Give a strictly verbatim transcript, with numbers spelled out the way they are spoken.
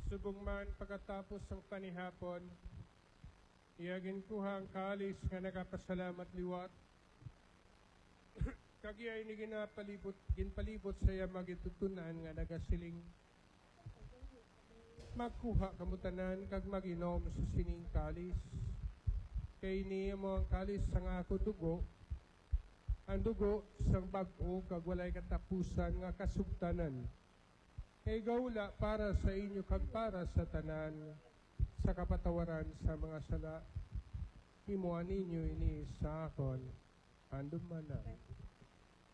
Subong man pagkatapos ng panihapon, iyagin kuha ang kalis nga nagapasalamat liwat. Kagiyay ni ginapalibot, ginpalibot sa iya magitutunan nga nagasiling. Magkuha kamutanan kag maginom sa sining kalis. Kay niya mo ang kalis sa nga ako dugo, ang dugo sang bag-o kag walay katapusan nga kasugtanan. Kay gawla para sa inyo kag para sa tanan sa kapatawaran sa mga sala. Himuan ninyo ini sa akon. Andun man na.